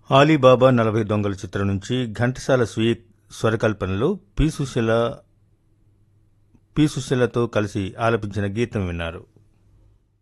Ali Baba 40 దొంగల చిత్రం నుంచి ఘంటసాల స్వీయ స్వరకల్పనలో పి సుశీలతో కలిసి ఆలపించిన గీతం విన్నారు.